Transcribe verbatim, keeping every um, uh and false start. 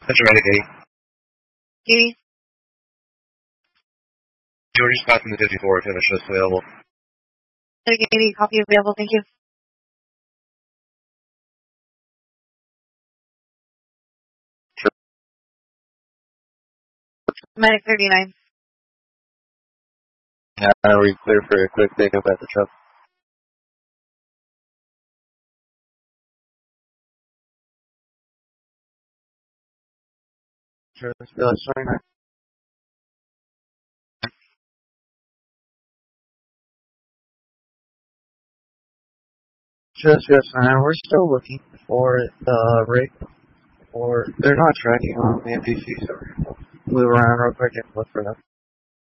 Attention ready, Katie. Katie? George Scott from the fifty-four, finish list available. Katie, copy available, thank you. Sure. Medic thirty-nine. Yeah, are we clear for a quick pickup at the truck? Sure, let's go. Sorry, Just yes, man. We're still looking for the rig. Or they're not tracking on the N P C, so move around real quick and look for them.